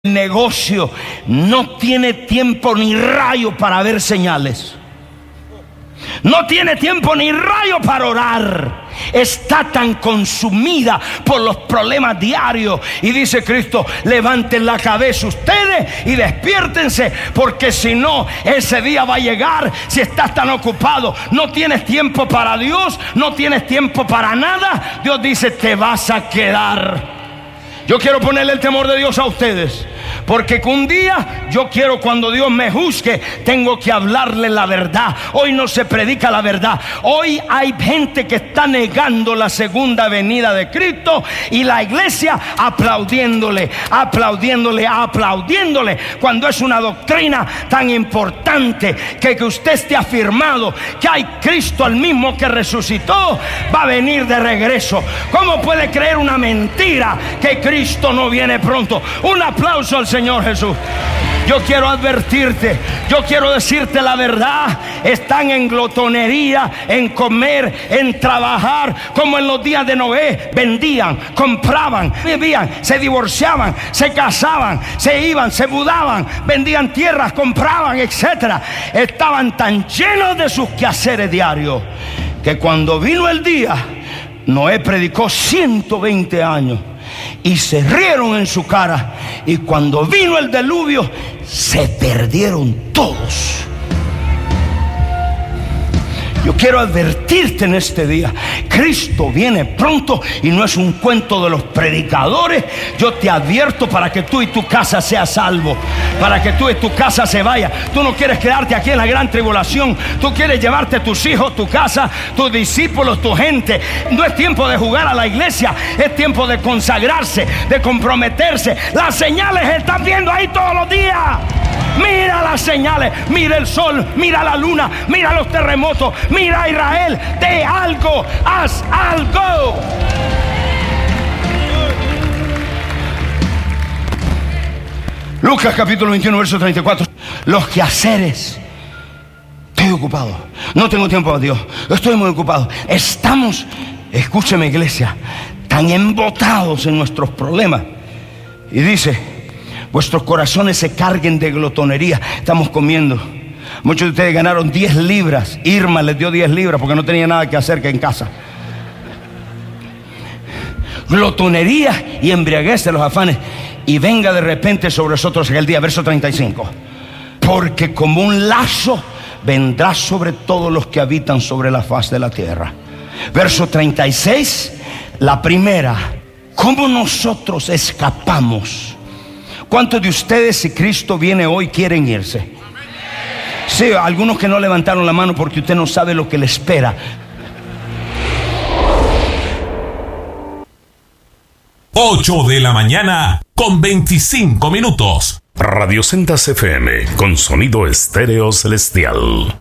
negocio no tiene tiempo ni rayo para ver señales. No tiene tiempo ni rayo para orar. Está tan consumida por los problemas diarios. Y dice Cristo: levanten la cabeza ustedes y despiértense, porque si no, ese día va a llegar. Si estás tan ocupado, no tienes tiempo para Dios, no tienes tiempo para nada, Dios dice: te vas a quedar. Yo quiero ponerle el temor de Dios a ustedes, porque un día yo quiero, cuando Dios me juzgue, tengo que hablarle la verdad. Hoy no se predica la verdad. Hoy hay gente que está negando la segunda venida de Cristo, y la iglesia aplaudiéndole, cuando es una doctrina tan importante que usted esté afirmado que hay Cristo, al mismo que resucitó, va a venir de regreso. ¿Cómo puede creer una mentira que Cristo no viene pronto? Un aplauso al Señor Jesús. Yo quiero advertirte, yo quiero decirte la verdad. Están en glotonería, en comer, en trabajar, como en los días de Noé. Vendían, compraban, vivían, se divorciaban, se casaban, se iban, se mudaban, vendían tierras, compraban, etc. Estaban tan llenos de sus quehaceres diarios que cuando vino el día, Noé predicó 120 años y se rieron en su cara, y cuando vino el diluvio se perdieron todos. Yo quiero advertirte en este día: Cristo viene pronto, y no es un cuento de los predicadores. Yo te advierto para que tú y tu casa seas salvo, para que tú y tu casa se vaya. Tú no quieres quedarte aquí en la gran tribulación. Tú quieres llevarte a tus hijos, tu casa, tus discípulos, tu gente. No es tiempo de jugar a la iglesia, es tiempo de consagrarse, de comprometerse. Las señales están viendo ahí todos los días. Mira las señales, mira el sol, mira la luna, mira los terremotos, mira a Israel. De algo, haz algo. Lucas capítulo 21, verso 34. Los quehaceres. Estoy ocupado, no tengo tiempo para Dios, estoy muy ocupado. Estamos, escúcheme iglesia, tan embotados en nuestros problemas. Y dice: vuestros corazones se carguen de glotonería. Estamos comiendo. Muchos de ustedes ganaron 10 libras. Irma les dio 10 libras porque no tenía nada que hacer que en casa. Glotonería y embriaguez de los afanes, y venga de repente sobre nosotros aquel día. Verso 35. Porque como un lazo vendrá sobre todos los que habitan sobre la faz de la tierra. Verso 36. La primera: ¿cómo nosotros escapamos? ¿Cuántos de ustedes, si Cristo viene hoy, quieren irse? Sí, algunos que no levantaron la mano porque usted no sabe lo que le espera. 8 de la mañana con 25 minutos. Radio Sendas FM, con sonido estéreo celestial.